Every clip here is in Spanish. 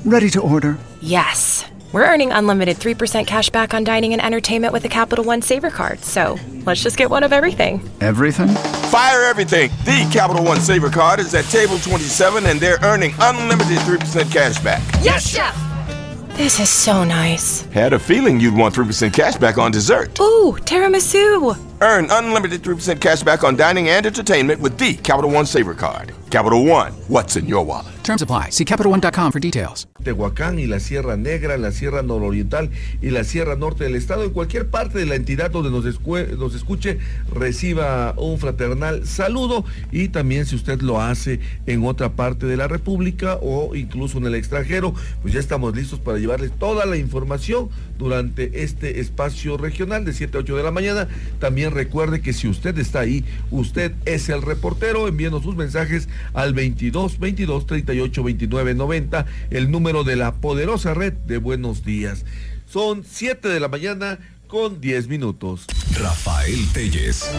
Ready to order. Yes. We're earning unlimited 3% cash back on dining and entertainment with the Capital One Savor Card. So let's just get one of everything. Everything? Fire everything. The Capital One Savor Card is at table 27 and they're earning unlimited 3% cash back. Yes, Chef! This is so nice. Had a feeling you'd want 3% cash back on dessert. Ooh, tiramisu. Earn unlimited 3% cash back on dining and entertainment with the Capital One Savor Card. Capital One, what's in your wallet? Terms apply. See CapitalOne.com for details. Tehuacán y la Sierra Negra, la Sierra Nororiental y la Sierra Norte del estado, en cualquier parte de la entidad donde nos escuche, reciba un fraternal saludo, y también si usted lo hace en otra parte de la República o incluso en el extranjero, pues ya estamos listos para llevarles toda la información durante este espacio regional de 7 a 8 de la mañana. También recuerde que si usted está ahí, usted es el reportero, envíenos sus mensajes al 22 22 38 29 90, el número de la poderosa red de Buenos Días. Son 7 de la mañana con 10 minutos. Rafael Telles.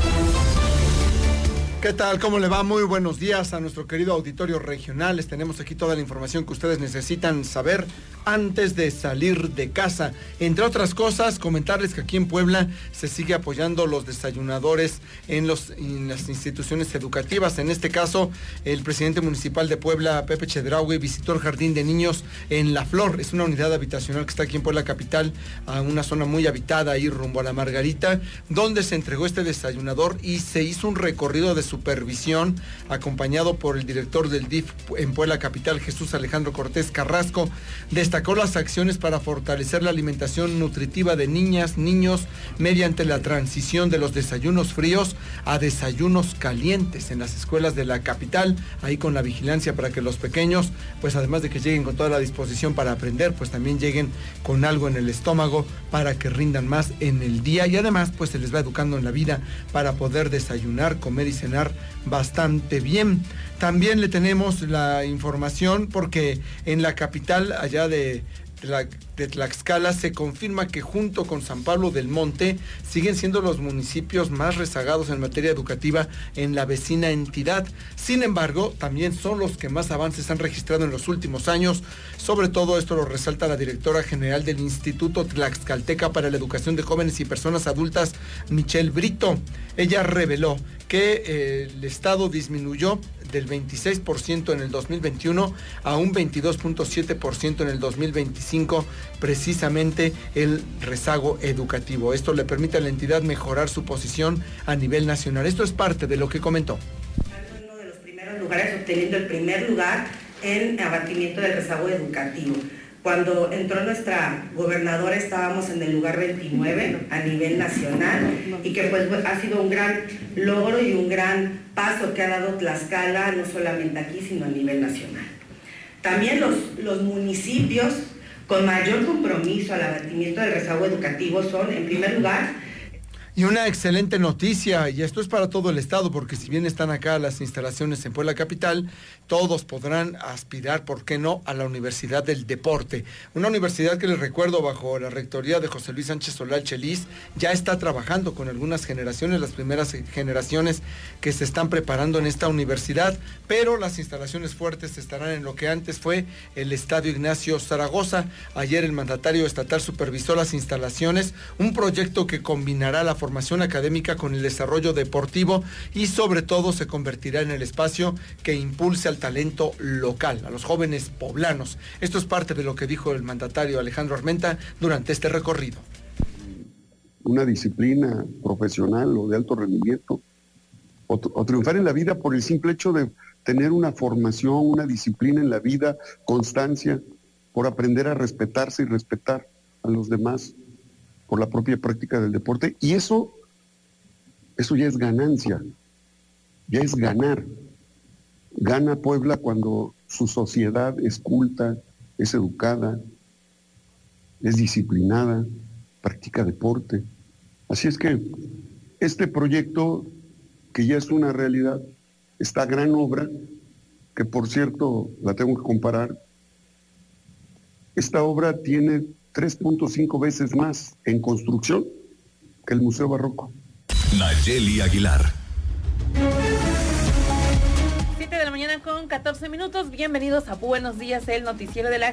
¿Qué tal? ¿Cómo le va? Muy buenos días a nuestro querido auditorio regional. Les tenemos aquí toda la información que ustedes necesitan saber antes de salir de casa. Entre otras cosas, comentarles que aquí en Puebla se sigue apoyando los desayunadores en las instituciones educativas. En este caso, el presidente municipal de Puebla, Pepe Chedraui, visitó el Jardín de Niños en La Flor. Es una unidad habitacional que está aquí en Puebla capital, a una zona muy habitada ahí rumbo a la Margarita, donde se entregó este desayunador y se hizo un recorrido de supervisión acompañado por el director del DIF en Puebla capital, Jesús Alejandro Cortés Carrasco. Destacó las acciones para fortalecer la alimentación nutritiva de niñas, niños, mediante la transición de los desayunos fríos a desayunos calientes en las escuelas de la capital, ahí con la vigilancia para que los pequeños, pues además de que lleguen con toda la disposición para aprender, pues también lleguen con algo en el estómago para que rindan más en el día, y además pues se les va educando en la vida para poder desayunar, comer y cenar bastante bien. También le tenemos la información porque en la capital, allá de Tlaxcala, se confirma que junto con San Pablo del Monte siguen siendo los municipios más rezagados en materia educativa en la vecina entidad. Sin embargo, también son los que más avances han registrado en los últimos años. Sobre todo esto lo resalta la directora general del Instituto Tlaxcalteca para la Educación de Jóvenes y Personas Adultas, Michelle Brito. Ella reveló que el estado disminuyó del 26% en el 2021 a un 22.7% en el 2025, precisamente el rezago educativo. Esto le permite a la entidad mejorar su posición a nivel nacional. Esto es parte de lo que comentó. Uno de los primeros lugares, obteniendo el primer lugar en abatimiento del rezago educativo. Cuando entró nuestra gobernadora estábamos en el lugar 29 a nivel nacional, y que pues ha sido un gran logro y un gran paso que ha dado Tlaxcala, no solamente aquí, sino a nivel nacional. También los municipios con mayor compromiso al abatimiento del rezago educativo son, en primer lugar, y una excelente noticia, y esto es para todo el estado, porque si bien están acá las instalaciones en Puebla capital, todos podrán aspirar, ¿por qué no?, a la Universidad del Deporte. Una universidad que les recuerdo, bajo la rectoría de José Luis Sánchez Solal Chelis, ya está trabajando con algunas generaciones, las primeras generaciones que se están preparando en esta universidad, pero las instalaciones fuertes estarán en lo que antes fue el Estadio Ignacio Zaragoza. Ayer el mandatario estatal supervisó las instalaciones, un proyecto que combinará la formación académica con el desarrollo deportivo y sobre todo se convertirá en el espacio que impulse al talento local, a los jóvenes poblanos. Esto es parte de lo que dijo el mandatario Alejandro Armenta durante este recorrido. Una disciplina profesional o de alto rendimiento o triunfar en la vida por el simple hecho de tener una formación, una disciplina en la vida, constancia, por aprender a respetarse y respetar a los demás, por la propia práctica del deporte, y eso ya es ganancia, ya es ganar. Gana Puebla cuando su sociedad es culta, es educada, es disciplinada, practica deporte. Así es que este proyecto, que ya es una realidad, esta gran obra, que por cierto la tengo que comparar, esta obra tiene 3.5 veces más en construcción que el Museo Barroco. Nayeli Aguilar. 7 de la mañana con 14 minutos. Bienvenidos a Buenos Días, el noticiero de la